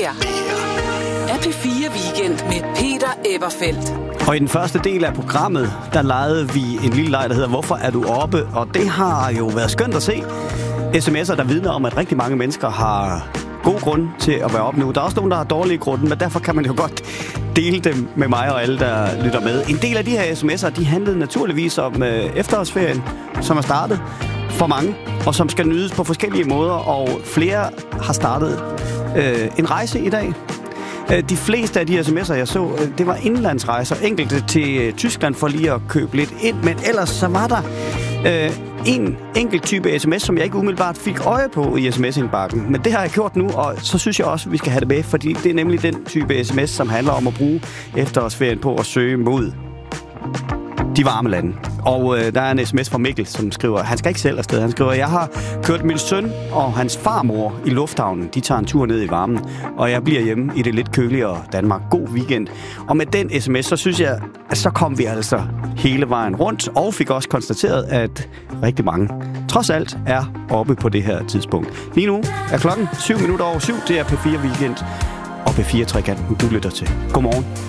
her er P4 Weekend med Peter Eberfeldt. Og i den første del af programmet, der legede vi en lille leg, der hedder Hvorfor er du oppe? Og det har jo været skønt at se sms'er, der vidner om, at rigtig mange mennesker har god grund til at være oppe nu. Der er også nogen, der har dårlige grunde, men derfor kan man jo godt dele dem med mig og alle, der lytter med. En del af de her sms'er, de handlede naturligvis om efterårsferien, som er startet for mange, og som skal nydes på forskellige måder, og flere har startet en rejse i dag. De fleste af de sms'er, jeg så, det var indlandsrejser, enkelte til Tyskland for lige at købe lidt ind, men ellers så var der en enkelt type sms, som jeg ikke umiddelbart fik øje på i sms-indbakken. Men det har jeg gjort nu, og så synes jeg også, at vi skal have det med, fordi det er nemlig den type sms, som handler om at bruge efterårsferien på at søge mod de varme lande. Og der er en sms fra Mikkel, som skriver, han skal ikke selv afsted. Han skriver, jeg har kørt min søn og hans farmor i lufthavnen. De tager en tur ned i varmen, og jeg bliver hjemme i det lidt køligere Danmark. God weekend. Og med den sms, så synes jeg, at så kom vi altså hele vejen rundt, og fik også konstateret, at rigtig mange trods alt er oppe på det her tidspunkt. Lige nu er klokken 7:07. Det er P4 Weekend og P4 Trekanten, du lytter til. Godmorgen.